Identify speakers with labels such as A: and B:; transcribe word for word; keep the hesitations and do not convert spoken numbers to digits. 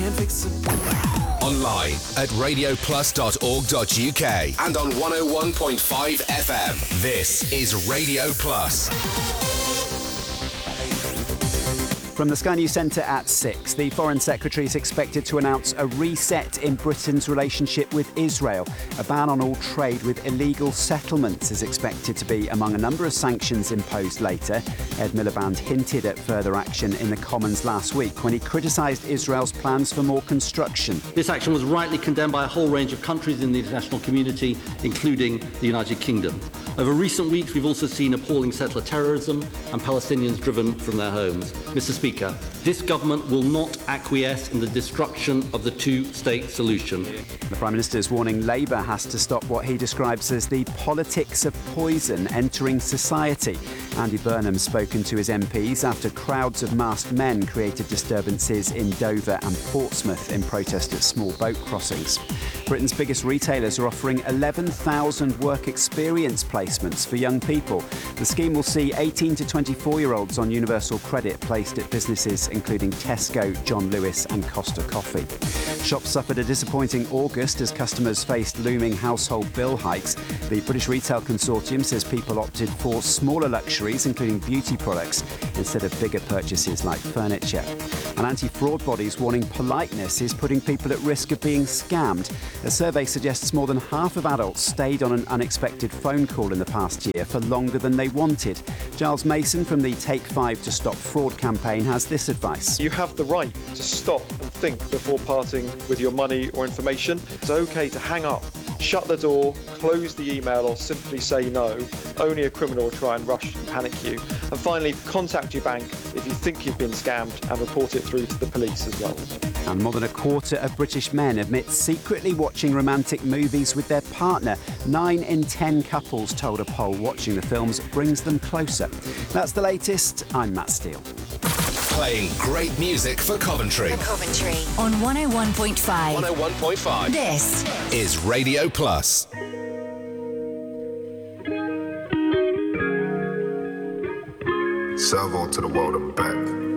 A: can't fix it.
B: Online at radio plus dot org dot U K and on one oh one point five F M. This is Radio Plus.
C: From the Sky News Centre at six, the Foreign Secretary is expected to announce a reset in Britain's relationship with Israel. A ban on all trade with illegal settlements is expected to be among a number of sanctions imposed later. Ed Miliband hinted at further action in the Commons last week when he criticised Israel's plans for more construction.
D: This action was rightly condemned by a whole range of countries in the international community, including the United Kingdom. Over recent weeks, we've also seen appalling settler terrorism and Palestinians driven from their homes. Mister Speaker, this government will not acquiesce in the destruction of the two-state solution.
C: The Prime Minister is warning Labour has to stop what he describes as the politics of poison entering society. Andy Burnham's spoken to his M Ps after crowds of masked men created disturbances in Dover and Portsmouth in protest at small boat crossings. Britain's biggest retailers are offering eleven thousand work experience placements for young people. The scheme will see eighteen to twenty-four-year-olds on universal credit placed at businesses including Tesco, John Lewis and Costa Coffee. Shops suffered a disappointing August as customers faced looming household bill hikes. The British Retail Consortium says people opted for smaller luxuries, including beauty products, instead of bigger purchases like furniture. An anti-fraud body is warning politeness is putting people at risk of being scammed. A survey suggests more than half of adults stayed on an unexpected phone call in the past year for longer than they wanted. Giles Mason from the Take Five to Stop Fraud campaign has this advice.
E: You have the right to stop and think before parting with your money or information. It's okay to hang up, shut the door, close the email or simply say no. Only a criminal will try and rush and panic you. And finally, contact your bank if you think you've been scammed and report it through to the police as well.
C: And more than a quarter of British men admit secretly watching romantic movies with their partner. Nine in ten couples told a poll watching the films brings them closer. That's the latest. I'm Matt Steele.
B: Playing great music for Coventry.
F: For Coventry on one oh one point five.
B: one oh one point five.
F: This
B: is Radio Plus.
G: Salvo to the world and back.